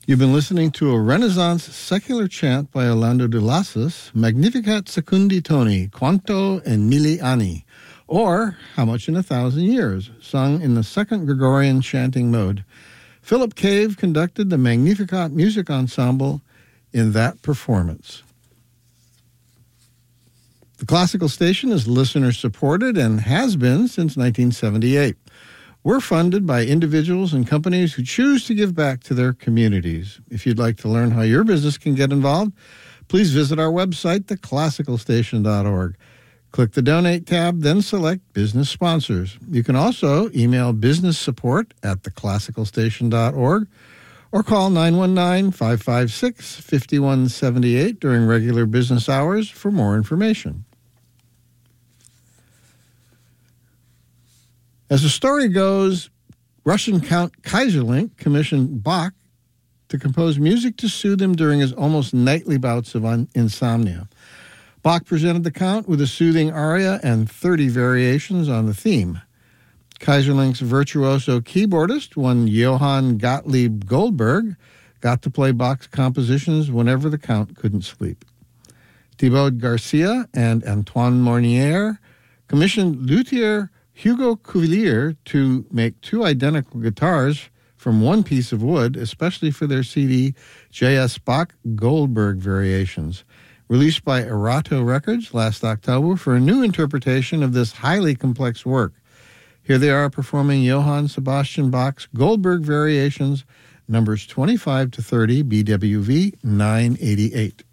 You've been listening to a Renaissance secular chant by Orlando de Lassus, Magnificat secundi toni, quanto in mille anni, or How Much in 1,000 Years, sung in the second Gregorian chanting mode. Philip Cave conducted the Magnificat Music Ensemble in that performance. The Classical Station is listener-supported and has been since 1978. We're funded by individuals and companies who choose to give back to their communities. If you'd like to learn how your business can get involved, please visit our website, theclassicalstation.org. Click the Donate tab, then select Business Sponsors. You can also email businesssupport@theclassicalstation.org or call 919-556-5178 during regular business hours for more information. As the story goes, Russian Count Kaiserlink commissioned Bach to compose music to soothe him during his almost nightly bouts of insomnia. Bach presented the Count with a soothing aria and 30 variations on the theme. Kaiserlink's virtuoso keyboardist, one Johann Gottlieb Goldberg, got to play Bach's compositions whenever the Count couldn't sleep. Thibaut Garcia and Antoine Mornier commissioned luthier Hugo Cuvelier to make two identical guitars from one piece of wood, especially for their CD, J.S. Bach Goldberg Variations, released by Erato Records last October for a new interpretation of this highly complex work. Here they are performing Johann Sebastian Bach's Goldberg Variations, numbers 25 to 30, BWV 988.